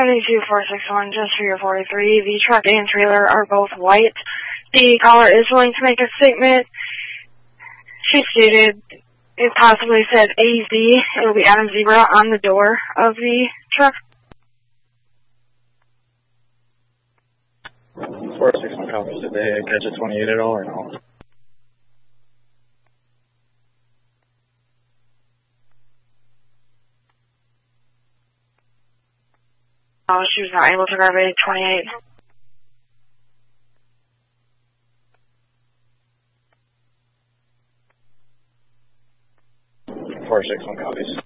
72461, just for your 43. The truck and trailer are both white. The caller is willing to make a statement. She stated it possibly said AZ. It will be Adam Zebra on the door of the truck. 461 copies. Did they catch a 28 at all or no? Oh, she was not able to grab a 28. Four 6 1 copies.